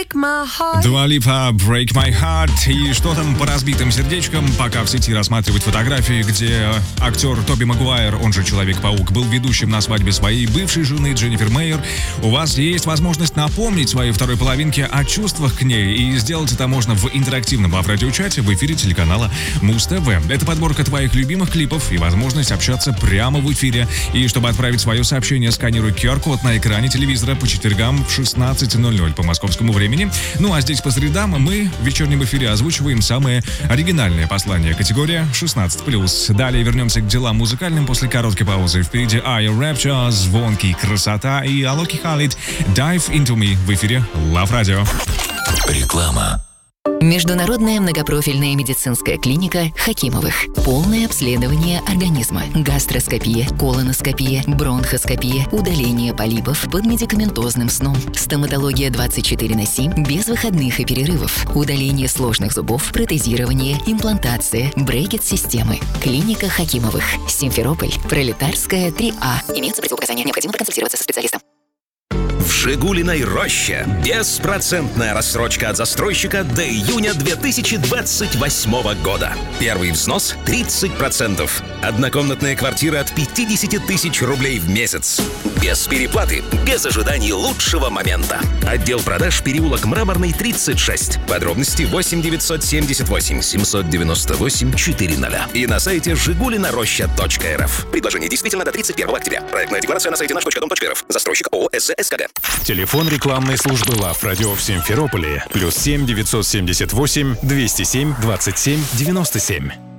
break my heart. Дуа Липа, Break My Heart. И что там по разбитым сердечкам, пока в сети рассматривают фотографии, где актер Тоби Магуайр, он же Человек-паук, был ведущим на свадьбе своей бывшей жены Дженнифер Мейер. У вас есть возможность напомнить своей второй половинке о чувствах к ней. И сделать это можно в интерактивном радиочате в эфире телеканала Муз-ТВ. Это подборка твоих любимых клипов и возможность общаться прямо в эфире. И чтобы отправить свое сообщение, сканируй QR-код на экране телевизора по четвергам в 16:00 по московскому времени. Ну а здесь по средам мы в вечернем эфире озвучиваем самые оригинальные послания. Категория 16+. Далее вернемся к делам музыкальным после короткой паузы. Впереди Aya Rapture, Звонкий, Красота и Алоки Халид Dive Into Me в эфире Love Radio. Реклама. Международная многопрофильная медицинская клиника Хакимовых. Полное обследование организма. Гастроскопия, колоноскопия, бронхоскопия, удаление полипов под медикаментозным сном. Стоматология 24/7 без выходных и перерывов. Удаление сложных зубов, протезирование, имплантация, брекет-системы. Клиника Хакимовых. Симферополь. Пролетарская, 3А. Имеются противопоказания. Необходимо проконсультироваться со специалистом. В «Жигулиной роще» беспроцентная рассрочка от застройщика до июня 2028 года. Первый взнос 30%. Однокомнатная квартира от 50 тысяч рублей в месяц. Без переплаты, без ожиданий лучшего момента. Отдел продаж, переулок Мраморный, 36. Подробности 8 978 798 400. И на сайте жигулинароща.рф. Предложение действительно до 31 октября. Проектная декларация на сайте наш.дом.рф. Застройщик ООО СЗСКГ. Телефон рекламной службы Love Radio в Симферополе +7 978 207 27 97.